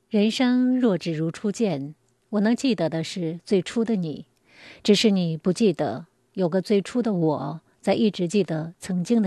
人生若只如初见，我能记得的是最初的你，只是你不记得有个最初的我，在一直记得曾经的